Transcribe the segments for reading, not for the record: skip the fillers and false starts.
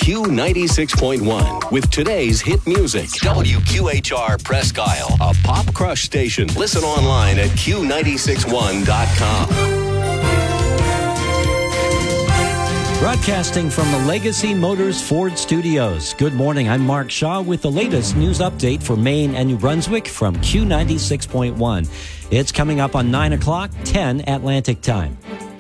Q96.1 with today's hit music. WQHR Presque Isle, a pop crush station. Listen online at Q961.com. Broadcasting from the Legacy Motors Ford Studios. Good morning, I'm Mark Shaw with the latest news update for Maine and New Brunswick from Q96.1. It's coming up on 9 o'clock, 10 Atlantic time.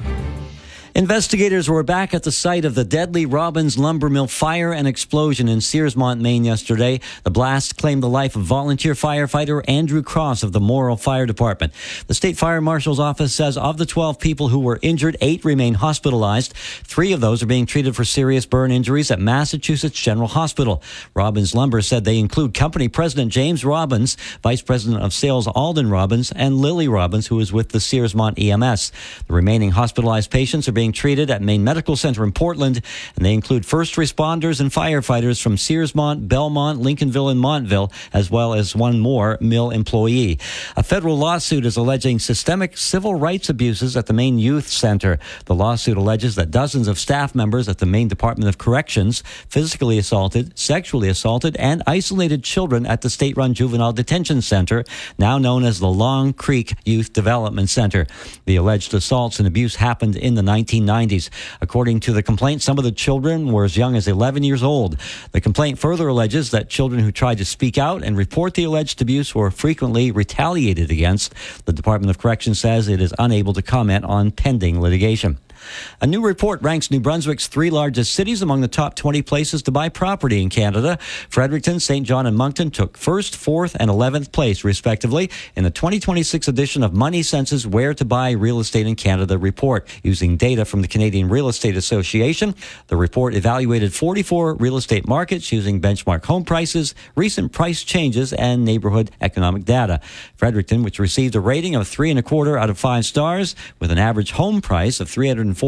Investigators were back at the site of the deadly Robbins Lumber Mill fire and explosion in Searsmont, Maine yesterday. The blast claimed the life of volunteer firefighter Andrew Cross of the Morrill Fire Department. The State Fire Marshal's office says of the 12 people who were injured, 8 remain hospitalized. 3 of those are being treated for serious burn injuries at Massachusetts General Hospital. Robbins Lumber said they include company president James Robbins, vice president of sales Alden Robbins, and Lily Robbins, who is with the Searsmont EMS. The remaining hospitalized patients are being treated at Maine Medical Center in Portland, and they include first responders and firefighters from Searsmont, Belmont, Lincolnville, and Montville, as well as one more mill employee. A federal lawsuit is alleging systemic civil rights abuses at the Maine Youth Center. The lawsuit alleges that dozens of staff members at the Maine Department of Corrections physically assaulted, sexually assaulted, and isolated children at the state-run juvenile detention center, now known as the Long Creek Youth Development Center. The alleged assaults and abuse happened in the 1990s. According to the complaint, some of the children were as young as 11 years old. The complaint further alleges that children who tried to speak out and report the alleged abuse were frequently retaliated against. The Department of Corrections says it is unable to comment on pending litigation. A new report ranks New Brunswick's 3 largest cities among the top 20 places to buy property in Canada. Fredericton, St. John, and Moncton took 1st, 4th, and 11th place, respectively, in the 2026 edition of Money Sense's Where to Buy Real Estate in Canada report. Using data from the Canadian Real Estate Association, the report evaluated 44 real estate markets using benchmark home prices, recent price changes, and neighborhood economic data. Fredericton, which received a rating of 3.25 out of 5 stars, with an average home price of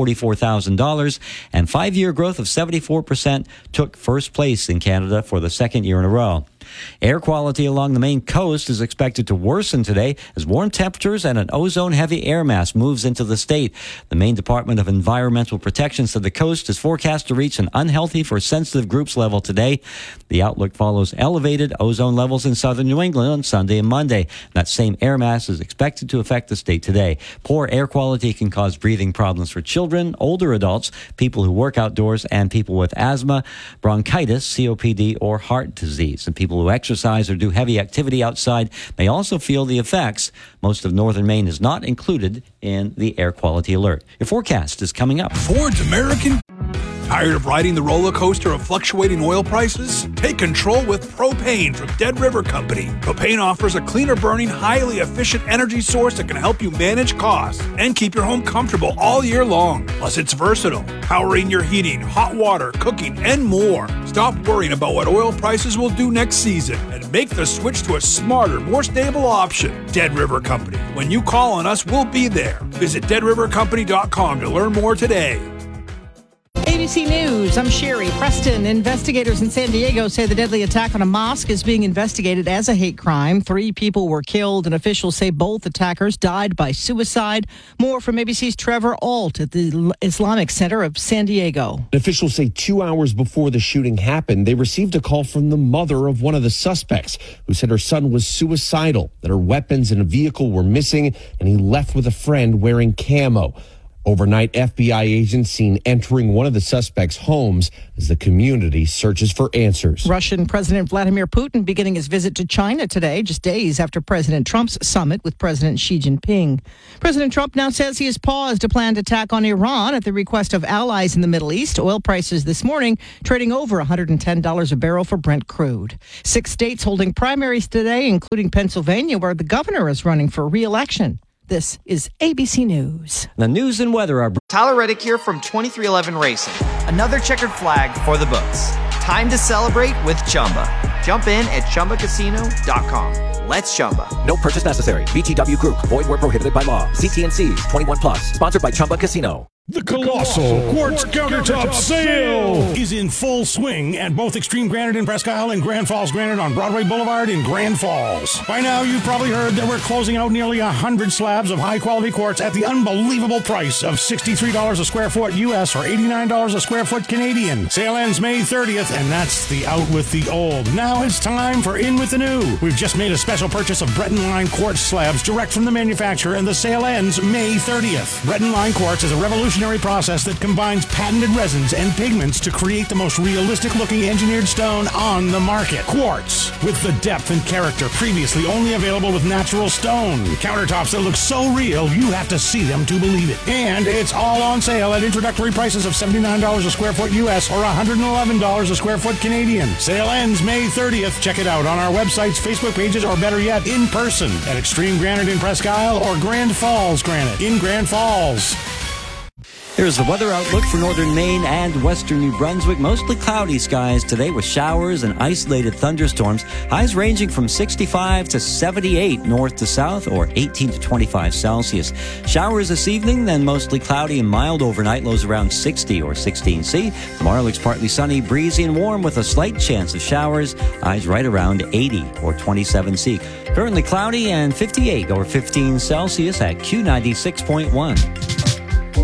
$344,000 and 5-year growth of 74%, took first place in Canada for the second year in a row. Air quality along the Maine coast is expected to worsen today as warm temperatures and an ozone-heavy air mass moves into the state. The Maine Department of Environmental Protection said the coast is forecast to reach an unhealthy for sensitive groups level today. The outlook follows elevated ozone levels in southern New England on Sunday and Monday. That same air mass is expected to affect the state today. Poor air quality can cause breathing problems for children, older adults, people who work outdoors, and people with asthma, bronchitis, COPD, or heart disease. And people who exercise or do heavy activity outside may also feel the effects. Most of northern Maine is not included in the air quality alert. Your forecast is coming up. Ford's American. Tired of riding the roller coaster of fluctuating oil prices? Take control with propane from Dead River Company. Propane offers a cleaner burning, highly efficient energy source that can help you manage costs and keep your home comfortable all year long. Plus, it's versatile, powering your heating, hot water, cooking, and more. Stop worrying about what oil prices will do next season and make the switch to a smarter, more stable option. Dead River Company. When you call on us, we'll be there. Visit deadrivercompany.com to learn more today. ABC News, I'm Sherry Preston. Investigators in San Diego say the deadly attack on a mosque is being investigated as a hate crime. 3 people were killed, and officials say both attackers died by suicide. More from ABC's Trevor Ault at the Islamic Center of San Diego. Officials say 2 hours before the shooting happened, they received a call from the mother of one of the suspects who said her son was suicidal, that her weapons and a vehicle were missing, and he left with a friend wearing camo. Overnight, FBI agents seen entering one of the suspects' homes as the community searches for answers. Russian President Vladimir Putin beginning his visit to China today, just days after President Trump's summit with President Xi Jinping. President Trump now says he has paused a planned attack on Iran at the request of allies in the Middle East. Oil prices this morning trading over $110 a barrel for Brent crude. 6 states holding primaries today, including Pennsylvania, where the governor is running for re-election. This is ABC News. The news and weather are... Tyler Reddick here from 2311 Racing. Another checkered flag for the books. Time to celebrate with Chumba. Jump in at ChumbaCasino.com. Let's Chumba. No purchase necessary. VGW Group. Void where prohibited by law. CT&Cs. 21 plus. Sponsored by Chumba Casino. The Colossal Quartz Countertop Sale! is in full swing at both Extreme Granite in Presque Isle and Grand Falls Granite on Broadway Boulevard in Grand Falls. By now, you've probably heard that we're closing out nearly 100 slabs of high-quality quartz at the unbelievable price of $63 a square foot U.S. or $89 a square foot Canadian. Sale ends May 30th, and that's the out with the old. Now it's time for in with the new. We've just made a special purchase of Breton Line quartz slabs direct from the manufacturer, and the sale ends May 30th. Breton Line quartz is a revolutionary process that combines patented resins and pigments to create the most realistic-looking engineered stone on the market. Quartz, with the depth and character previously only available with natural stone. Countertops that look so real, you have to see them to believe it. And it's all on sale at introductory prices of $79 a square foot U.S. or $111 a square foot Canadian. Sale ends May 30th. Check it out on our websites, Facebook pages, or better yet, in person at Extreme Granite in Presque Isle or Grand Falls Granite in Grand Falls. Here's the weather outlook for northern Maine and western New Brunswick. Mostly cloudy skies today with showers and isolated thunderstorms. Highs ranging from 65 to 78 north to south or 18 to 25 Celsius. Showers this evening, then mostly cloudy and mild overnight. Lows around 60 or 16 C. Tomorrow looks partly sunny, breezy, and warm with a slight chance of showers. Highs right around 80 or 27 C. Currently cloudy and 58 or 15 Celsius at Q96.1.